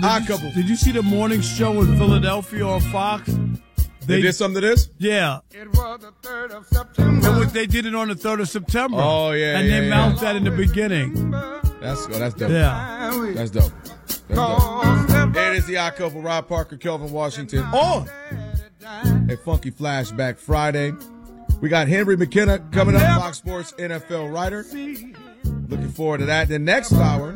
Did you see the morning show in Philadelphia on Fox? They did something to this? Yeah. It was the 3rd of September. They did it on the 3rd of September. Oh, yeah. And they mouthed that in the beginning. That's dope. Yeah. That's dope. It is the Odd Couple, Rob Parker, Kelvin Washington, on a Funky Flashback Friday. We got Henry McKenna coming up, Fox Sports NFL writer. Looking forward to that. The next hour,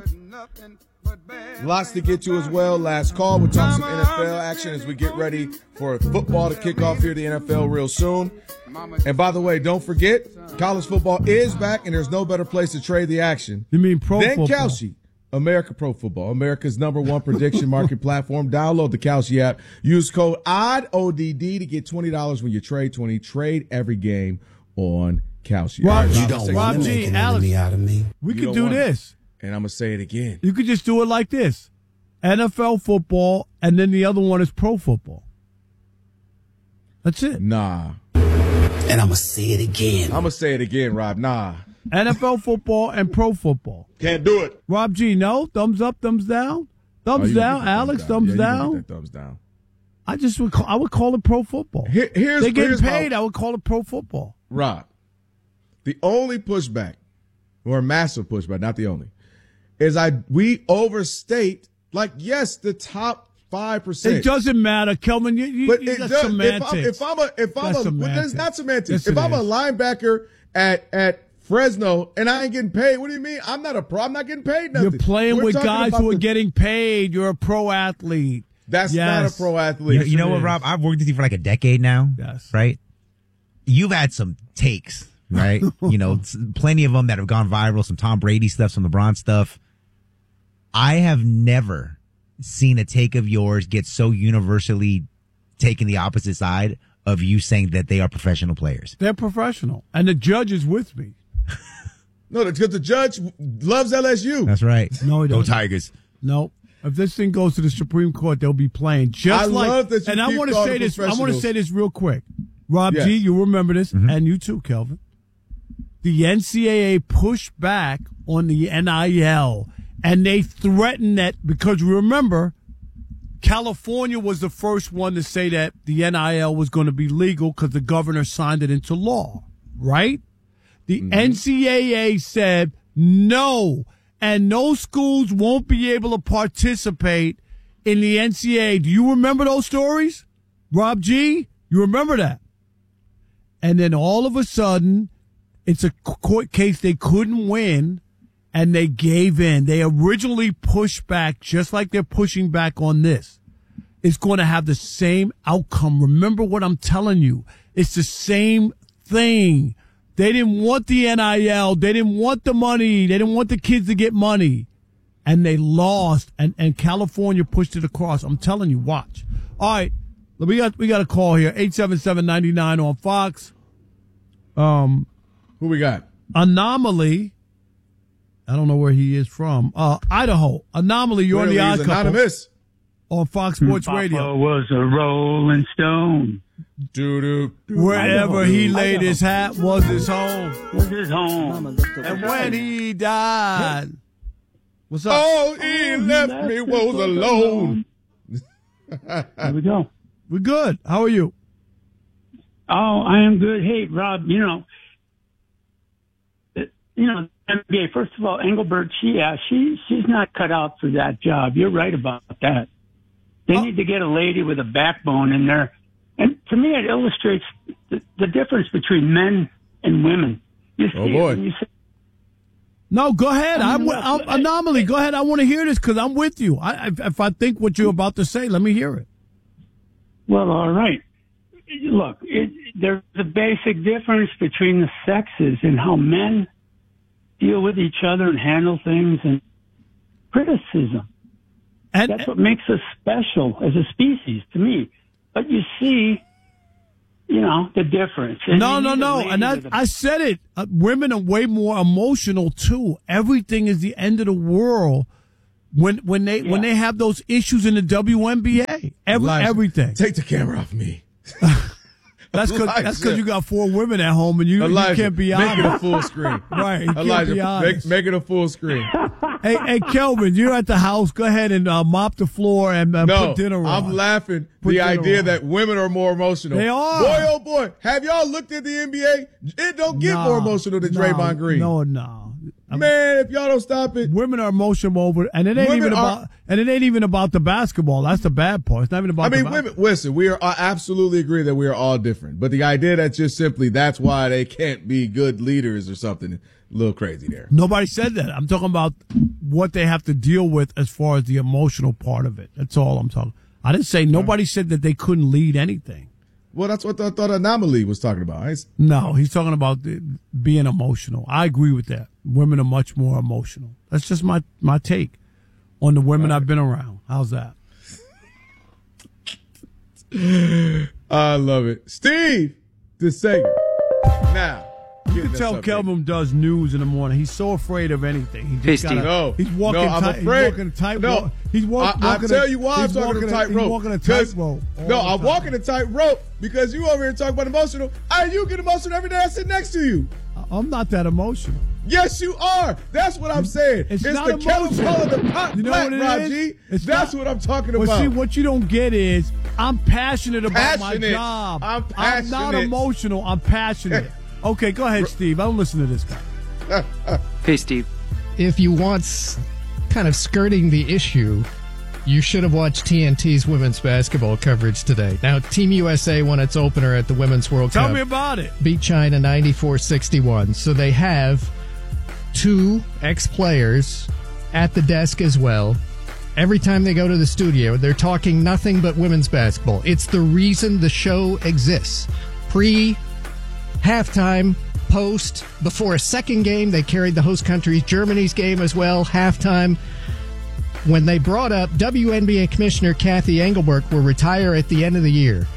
lots to get to as well. Last call. We'll talk some NFL action as we get ready for football to kick off here at the NFL real soon. And by the way, don't forget, college football is back, and there's no better place to trade the action. You mean pro than football? Kalshi. America Pro Football, America's #1 prediction market platform. Download the Kalshi app. Use code ODD, ODD, to get $20 when you trade 20. Trade every game on Kalshi. Rob, Right, you don't want to make an enemy out of me. We could do this. And I'm going to say it again. You could just do it like this. NFL football, and then the other one is pro football. That's it. Nah. And I'm going to say it again. I'm going to say it again, Rob. Nah. NFL football and pro football. Can't do it. Rob G, no? Thumbs up, thumbs down? Thumbs down. Alex, thumbs down? Thumbs down. I would call it pro football. They get paid. I would call it pro football. Rob, the only pushback, or massive pushback, not the only, is we overstate, like, yes, the top 5%. It doesn't matter, Kelvin. That's semantics. If I'm a not semantics. Yes, if I'm a linebacker at Fresno and I ain't getting paid, what do you mean? I'm not a pro. I'm not getting paid nothing. You're playing with guys who are getting paid. You're a pro athlete. That's not a pro athlete. You know what, Rob? I've worked with you for like a decade now. Yes. Right? You've had some takes, right? Plenty of them that have gone viral, some Tom Brady stuff, some LeBron stuff. I have never seen a take of yours get so universally taken the opposite side of you saying that they are professional players. They're professional. And the judge is with me. No, because the judge loves LSU. That's right. No, he doesn't. Go Tigers. No. If this thing goes to the Supreme Court, they'll be playing love that you and I want to say this. I want to say this real quick. Rob G, you remember this, and you too, Kelvin. The NCAA pushed back on the NIL, and they threatened that because remember, California was the first one to say that the NIL was going to be legal because the governor signed it into law, right? The NCAA said no, and no schools won't be able to participate in the NCAA. Do you remember those stories? Rob G, you remember that? And then all of a sudden, it's a court case they couldn't win, and they gave in. They originally pushed back, just like they're pushing back on this. It's going to have the same outcome. Remember what I'm telling you. It's the same thing. They didn't want the NIL. They didn't want the money. They didn't want the kids to get money. And they lost, and California pushed it across. I'm telling you, watch. All right, we got a call here, 877-99 on Fox. Who we got? Anomaly. I don't know where he is from. Idaho. Anomaly, you're on the Odd Couple. Anonymous. On Fox Sports Radio. Papa was a Rolling Stone. Wherever he laid his hat was his home. Was his home. And when he died. What's up? All he left me was alone. There we go. We're good. How are you? Oh, I am good. Hey, Rob, NBA, first of all, Engelbert, she's not cut out for that job. You're right about that. They need to get a lady with a backbone in there. And to me, it illustrates the difference between men and women. You see, boy. No, go ahead. I'm Anomaly. Go ahead. I want to hear this because I'm with you. If I think what you're about to say, let me hear it. Well, all right. Look, there's a basic difference between the sexes and how men deal with each other and handle things and criticism. That's what makes us special as a species to me. But you see, the difference. And no. And I said it. Women are way more emotional too. Everything is the end of the world when they have those issues in the WNBA. Everything. Take the camera off me. That's because you got 4 women at home and you can't be on. Make it a full screen. Right. Elijah, make it a full screen. Hey, Kelvin, you're at the house. Go ahead and mop the floor and put dinner on. I'm laughing. The idea that women are more emotional. They are. Boy, oh boy. Have y'all looked at the NBA? It don't get more emotional than Draymond Green. No. Man, if y'all don't stop it. Women are emotional over, and it ain't even about the basketball. That's the bad part. It's not even about. Women. Listen, I absolutely agree that we are all different, but the idea that just simply that's why they can't be good leaders or something, a little crazy there. Nobody said that. I'm talking about what they have to deal with as far as the emotional part of it. That's all I'm talking. I didn't say nobody said that they couldn't lead anything. Well, that's what I thought Anomaly was talking about. No, he's talking about being emotional. I agree with that. Women are much more emotional. That's just my take on the women I've been around. How's that? I love it. Steve DeSager. Now, you can tell Kelvin does news in the morning. He's so afraid of anything. He's walking I'm afraid. He's walking a tightrope. I'll tell you why I'm talking a tightrope. He's walking a tightrope. I'm walking a tightrope because you over here talking about emotional. You get emotional every day I sit next to you. I'm not that emotional. Yes, you are. That's what I'm saying. It's not the Kellen Paul the pot black, Raji. That's what I'm talking about. See, what you don't get is I'm passionate about my job. I'm passionate. I'm not emotional. I'm passionate. Okay, go ahead, Steve. I don't listen to this guy. Hey, Steve. If you want kind of skirting the issue, you should have watched TNT's women's basketball coverage today. Now, Team USA won its opener at the Women's World Cup. Tell me about it. Beat China 94-61. So they have 2 ex-players at the desk as well. Every time they go to the studio, they're talking nothing but women's basketball. It's the reason the show exists. Halftime, post, before a second game, they carried the host country's Germany's game as well. Halftime, when they brought up WNBA Commissioner Kathy Engelbert will retire at the end of the year.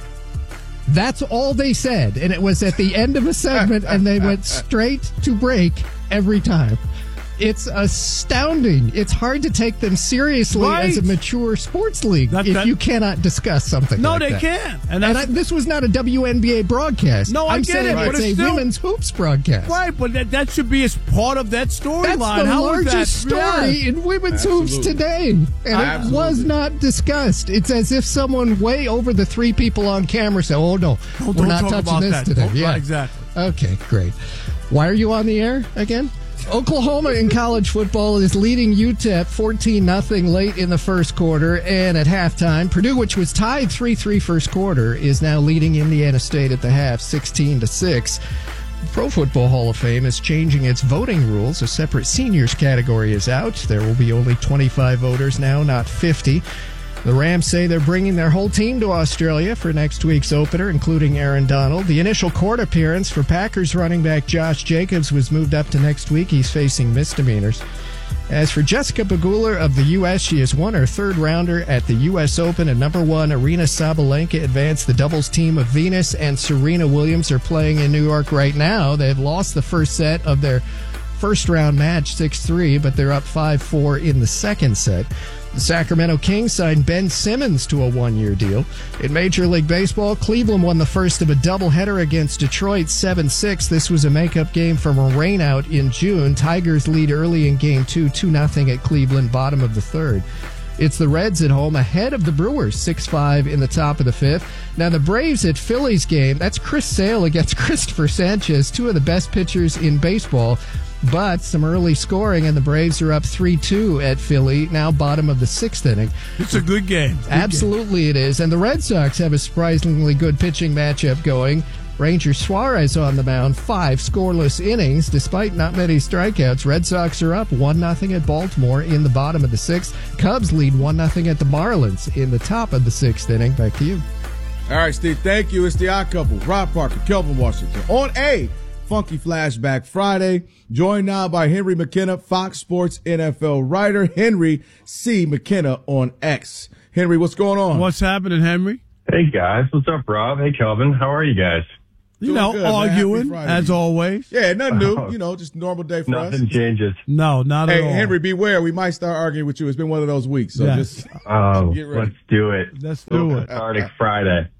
That's all they said, and it was at the end of a segment, and they went straight to break every time. It's astounding. It's hard to take them seriously as a mature sports league if you cannot discuss something like that. No, they can't. And this was not a WNBA broadcast. No, I'm get saying it. It's a women's hoops broadcast. Right, but that should be as part of that storyline. That's the largest story in women's hoops today. And it was not discussed. It's as if someone way over the 3 people on camera said, oh, no, we're not touching this today. Yeah, exactly. Okay, great. Why are you on the air again? Oklahoma in college football is leading UTEP 14-0 late in the first quarter, and at halftime, Purdue, which was tied 3-3 first quarter, is now leading Indiana State at the half 16-6. The Pro Football Hall of Fame is changing its voting rules. A separate seniors category is out. There will be only 25 voters now, not 50. The Rams say they're bringing their whole team to Australia for next week's opener, including Aaron Donald. The initial court appearance for Packers running back Josh Jacobs was moved up to next week. He's facing misdemeanors. As for Jessica Pegula of the U.S., she has won her 3rd rounder at the U.S. Open, and number 1 Aryna Sabalenka advanced. The doubles team of Venus and Serena Williams are playing in New York right now. They've lost the first set of their first-round match 6-3, but they're up 5-4 in the second set. The Sacramento Kings signed Ben Simmons to a 1-year deal. In Major League Baseball, Cleveland won the first of a doubleheader against Detroit 7-6. This was a makeup game from a rainout in June. Tigers lead early in Game 2, 2-0 at Cleveland, bottom of the 3rd. It's the Reds at home ahead of the Brewers, 6-5 in the top of the 5th. Now the Braves at Phillies game, that's Chris Sale against Christopher Sanchez, 2 of the best pitchers in baseball. But some early scoring, and the Braves are up 3-2 at Philly, now bottom of the 6th inning. It's a good game. Absolutely it is. And the Red Sox have a surprisingly good pitching matchup going. Ranger Suarez on the mound, 5 scoreless innings, despite not many strikeouts. Red Sox are up 1-0 at Baltimore in the bottom of the 6th. Cubs lead 1-0 at the Marlins in the top of the 6th inning. Back to you. All right, Steve, thank you. It's the Odd Couple, Rob Parker, Kelvin Washington, on a Funky Flashback Friday. Joined now by Henry McKenna, Fox Sports NFL writer, Henry C. McKenna on X. Henry, what's going on? What's happening, Henry? Hey, guys. What's up, Rob? Hey, Kelvin. How are you guys? You know, good, arguing, as always. Yeah, nothing new. You know, just normal day for us. Nothing changes. No, not at all. Hey, Henry, beware. We might start arguing with you. It's been one of those weeks. So just get ready. Let's do it. Let's do it. Starting Friday.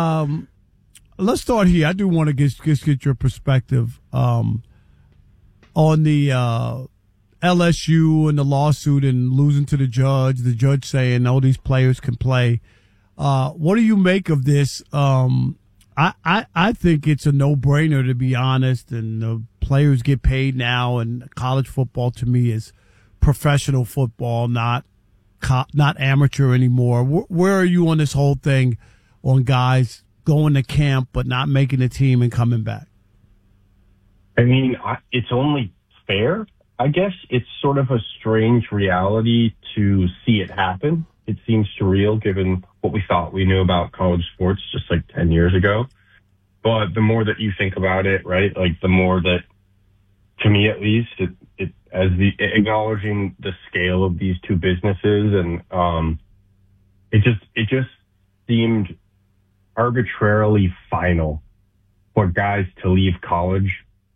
Let's start here. I do want to get your perspective on the LSU and the lawsuit and losing to the judge saying, no, these players can play. What do you make of this? I think it's a no-brainer, to be honest, and the players get paid now, and college football to me is professional football, not amateur anymore. Where are you on this whole thing on guys going to camp but not making the team and coming back? I mean, it's only fair, I guess. It's sort of a strange reality to see it happen. It seems surreal given what we thought we knew about college sports just like 10 years ago. But the more that you think about it, right, like the more that, to me at least, acknowledging the scale of these two businesses, and it just seemed arbitrarily final for guys to leave college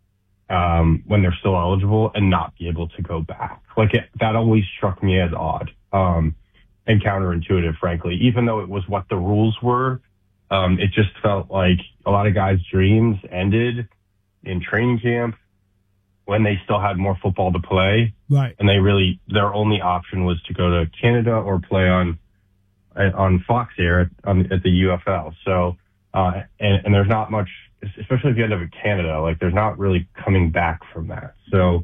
when they're still eligible and not be able to go back. That always struck me as odd and counterintuitive, frankly. Even though it was what the rules were, it just felt like a lot of guys' dreams ended in training camp when they still had more football to play. Right. And their only option was to go to Canada or play on Fox here at the UFL. So, and there's not much, especially if you end up in Canada, like there's not really coming back from that. So,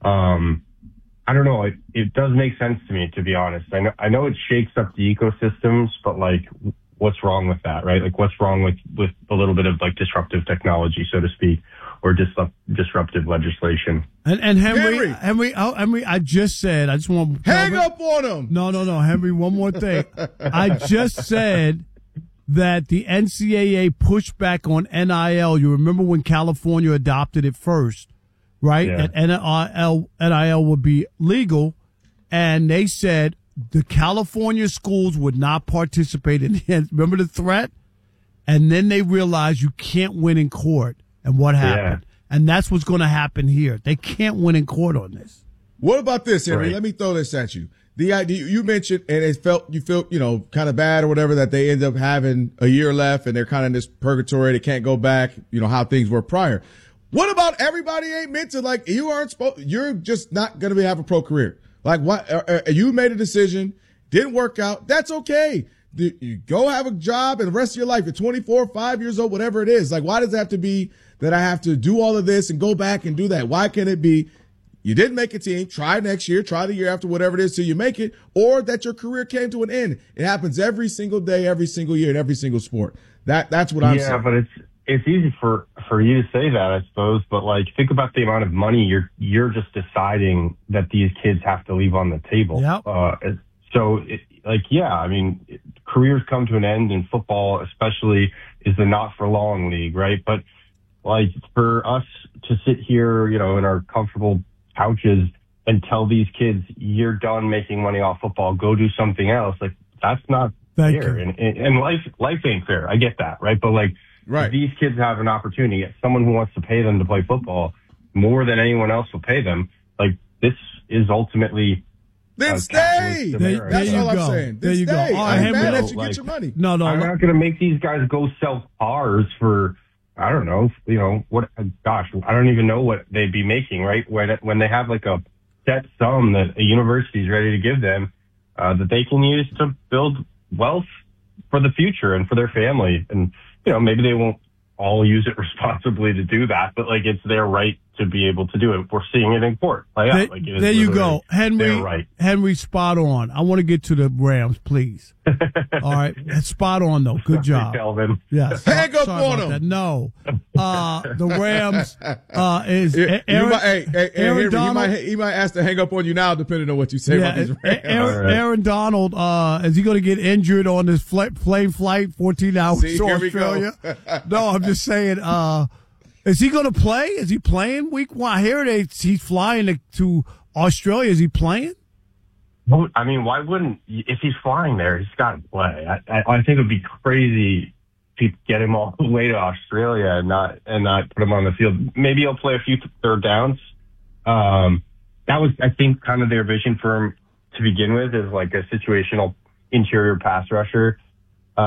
I don't know. It does make sense to me, to be honest. I know it shakes up the ecosystems, but like, what's wrong with that, right? Like, what's wrong with a little bit of like disruptive technology, so to speak, or disruptive legislation? And Henry, I just want to hang up on him. No, Henry. One more thing. I just said that the NCAA pushed back on NIL. You remember when California adopted it first, right? Yeah. And NIL would be legal, and they said the California schools would not participate in it. Remember the threat? And then they realized you can't win in court. And what happened? Yeah. And that's what's going to happen here. They can't win in court on this. What about this, Henry? Right. Let me throw this at you. The idea you mentioned, and you felt, kind of bad or whatever, that they end up having a year left and they're kind of in this purgatory. They can't go back, how things were prior. What about everybody ain't meant to, you're just not going to have a pro career. Like, what? You made a decision, didn't work out. That's okay. You go have a job and the rest of your life. You're 24, 5 years old, whatever it is. Like, why does it have to be that I have to do all of this and go back and do that? Why can't it be you didn't make a team, try next year, try the year after, whatever it is, till you make it, or that your career came to an end? It happens every single day, every single year, in every single sport. That's what I'm saying. Yeah, but it's easy for you to say that, I suppose. But like, think about the amount of money you're just deciding that these kids have to leave on the table. Yep. Careers come to an end in football, especially, is the not for long league, right? But like, for us to sit here, in our comfortable couches and tell these kids, you're done making money off football, go do something else. Like, that's not fair. And life ain't fair. I get that, right? But like, right. If these kids have an opportunity, someone who wants to pay them to play football more than anyone else will pay them, like, this is ultimately. Then stay. That's all I'm saying. There you go. I'm mad at you. Get your money. No. I'm not going to make these guys go sell cars for, I don't know, what, gosh, I don't even know what they'd be making, right? When they have like a set sum that a university is ready to give them, that they can use to build wealth for the future and for their family. And, maybe they won't all use it responsibly to do that, but like, it's their right to be able to do it. We're seeing it in court. There you go. Henry, spot on. I want to get to the Rams, please. All right. Spot on, though. Good job. Kelvin. Yes. Hang up on him. That. No. The Rams is Aaron Donald. He might ask to hang up on you now, depending on what you say about these Rams. Aaron Donald, is he going to get injured on this plane flight 14 hours to Australia? No, I'm just saying, is he going to play? Is he playing week one? I hear he's flying to Australia. Is he playing? Well, I mean, why wouldn't, if he's flying there, he's got to play. I think it would be crazy to get him all the way to Australia and not put him on the field. Maybe he'll play a few third downs. That was, I think, kind of their vision for him to begin with, is like a situational interior pass rusher.